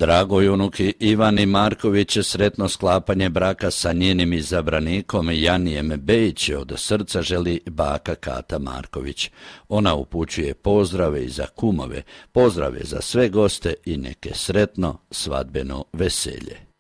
Dragoj unuki Ivani Marković sretno sklapanje braka sa njenim izabranikom Janijem Bejić od srca želi baka Kata Marković. Ona upućuje pozdrave i za kumove, pozdrave za sve goste i neke sretno svadbeno veselje.